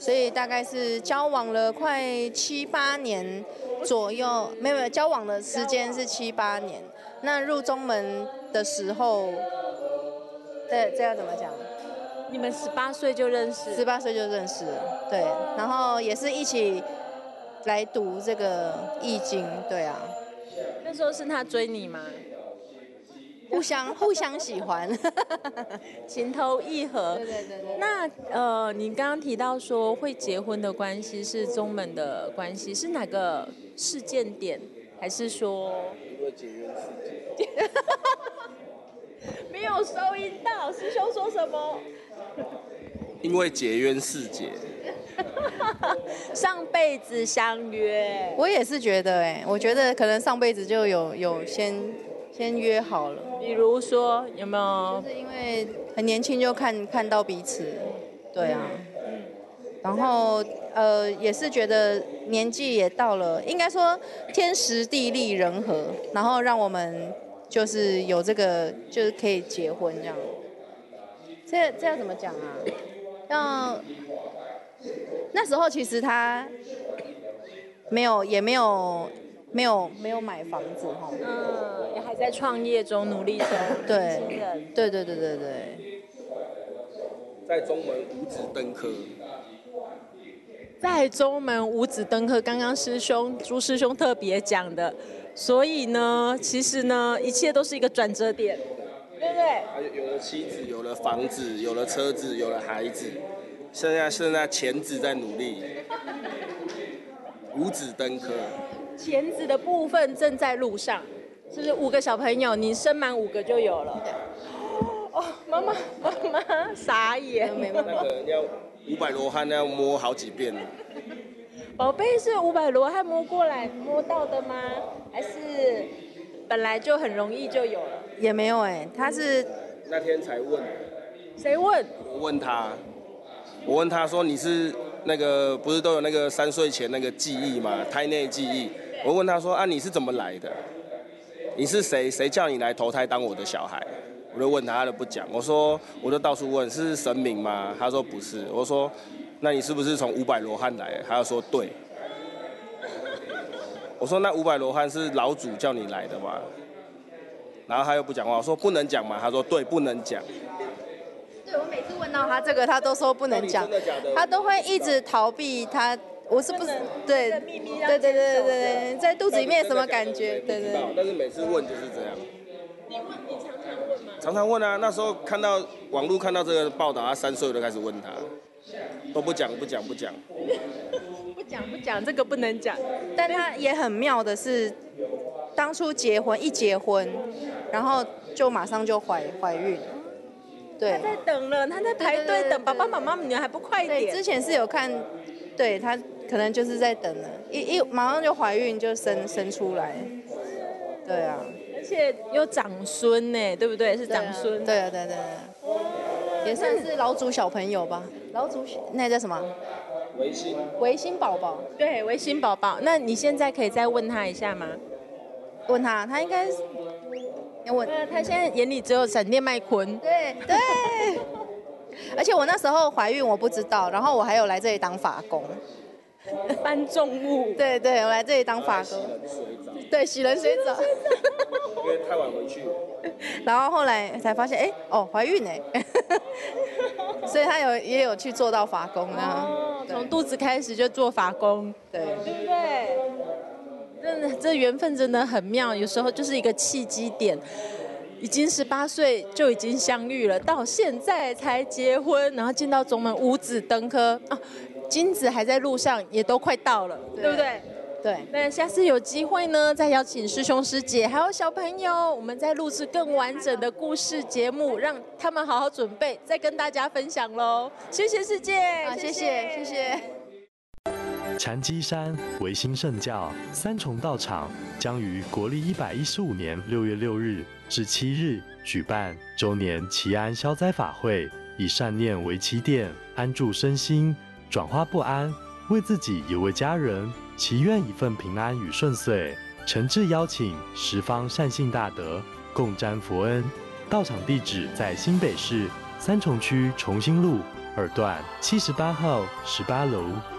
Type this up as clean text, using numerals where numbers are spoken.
所以大概是交往了快7、8年左右，没有交往的时间是7、8年。那入中门的时候，这要怎么讲？ 你们18岁就认识 ？18岁就认识了，对，然后也是一起来读这个易经，对啊。 那时候是他追你吗？ 互相喜欢， 情投意合。 对。 那你刚刚提到说会结婚的关系是宗门的关系，是哪个事件点，还是说？ 因为结缘世界。 没有收音到，师兄说什么？ 因为结冤世界。 上辈子相约。 我也是觉得我觉得可能上辈子就有先约好了。 比如说有没有？ 就是因为很年轻就看到彼此，对啊。然后也是觉得年纪也到了，应该说天时地利人和，然后让我们就是有这个就是可以结婚这样。这要怎么讲啊？那时候其实他也没有买房子哈。 也还在创业中努力中。 对。 在中门五子登科。 在中门五子登科，刚刚朱师兄特别讲的，所以呢，其实呢，一切都是一个转折点，对不对？ 有了妻子，有了房子，有了车子，有了孩子，剩下钱子在努力。五子登科。 钱子的部分正在路上，是不是？5个小朋友，你生满5个就有了。哦，妈妈傻眼。 那个要500罗汉要摸好几遍。 宝贝是500罗汉摸过来摸到的吗？还是本来就很容易就有了？ 也没有他是那天才问。 谁问？ 我问他说你是那个不是都有那个3岁前那个记忆吗？胎内记忆。我问他说你是怎么来的？你是谁？谁叫你来投胎当我的小孩？我就问他，他都不讲。我就到处问，是神明吗？他说不是。我说，那你是不是从500罗汉来？他就说对。我说那500罗汉是老祖叫你来的吗？然后他又不讲话。我说不能讲嘛？他说对，不能讲。 对，我每次问到他这个，他都说不能讲，他都会一直逃避他。我是不是对？对，在肚子里面什么感觉？对。 但是每次问就是这样。 你常常问吗？ 常常问啊，那时候网络看到这个报道，他3岁就开始问他，都不讲。 不讲，这个不能讲。 但他也很妙的是，当初一结婚，然后就马上就怀孕。对。 他在等了，他在排队等爸爸妈妈，你还不快一点？ 对，之前是有看，对他可能就是在等了，马上就怀孕就生出来。对啊。 而且有长孙呢，对不对？是长孙。 对。也算是老祖小朋友吧。老祖那叫什么？维新宝宝。 对，维新宝宝。那你现在可以再问他一下吗？ 问他，他应该要问。 他现在眼里只有闪电麦昆。 对。而且我那时候怀孕我不知道，然后我还有来这里当法工。 搬重物。 对，我来这里当法工。对，洗冷水澡。 因为太晚回去。 然后后来才发现，怀孕所以他也有去做到法工啊。 从肚子开始就做法工。 对不对？真的，这缘分真的很妙，有时候就是一个契机点。已经18岁就已经相遇了，到现在才结婚，然后进到中门五子登科金子还在路上，也都快到了，对不对？ 对。 那下次有机会呢，再邀请师兄师姐还有小朋友，我们再录制更完整的故事节目，让他们好好准备，再跟大家分享喽。谢谢师姐， 谢谢。 禅机山维新圣教3重道场将于国历115年6月6日至7日举办周年祈安消灾法会，以善念为起点，安住身心，转化不安，为自己也为家人祈愿一份平安与顺遂。诚挚邀请十方善信大德共沾佛恩。道场地址在新北市3重区重新路二段78号18楼。